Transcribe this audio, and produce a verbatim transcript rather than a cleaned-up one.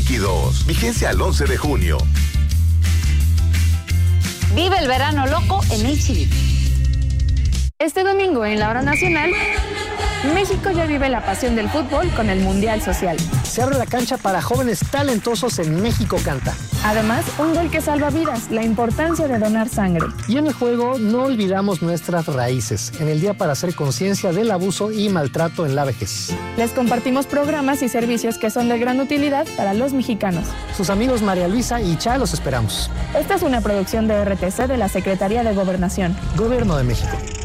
líquidos. Vigencia al once de junio. Vive el verano loco en H E B. Este domingo en la hora nacional, México ya vive la pasión del fútbol con el Mundial Social. Se abre la cancha para jóvenes talentosos en México Canta. Además, un gol que salva vidas, la importancia de donar sangre. Y en el juego no olvidamos nuestras raíces, en el día para hacer conciencia del abuso y maltrato en la vejez. Les compartimos programas y servicios que son de gran utilidad para los mexicanos. Sus amigos María Luisa y Cha los esperamos. Esta es una producción de R T C de la Secretaría de Gobernación. Gobierno de México.